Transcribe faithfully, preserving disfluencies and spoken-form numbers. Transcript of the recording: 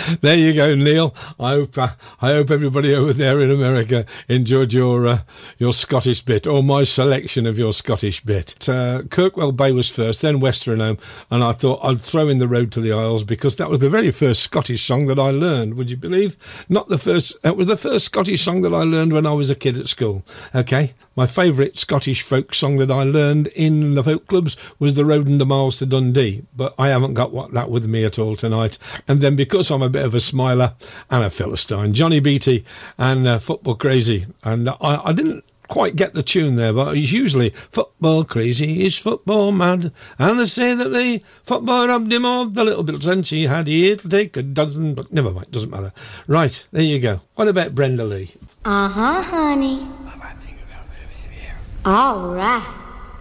There you go, Neil. I hope uh, I hope everybody over there in America enjoyed your uh, your Scottish bit, or my selection of your Scottish bit. Uh, Kirkwell Bay was first, then Westerham, and I thought I'd throw in The Road to the Isles because that was the very first Scottish song that I learned. Would you believe? Not the first. It was the first Scottish song that I learned when I was a kid at school. Okay, my favourite Scottish folk song that I learned in the folk clubs was The Road and the Miles to Dundee, but I haven't got what, that with me at all tonight. And then because I'm a bit of a smiler and a Philistine, Johnny Beattie and uh, Football Crazy. And I, I didn't quite get the tune there, but it's usually football crazy is football mad, and they say that the football robbed him of the little bit of sense he had. It'll take a dozen, but never mind, doesn't matter. Right, there you go. What about Brenda Lee? Uh-huh, honey. All right.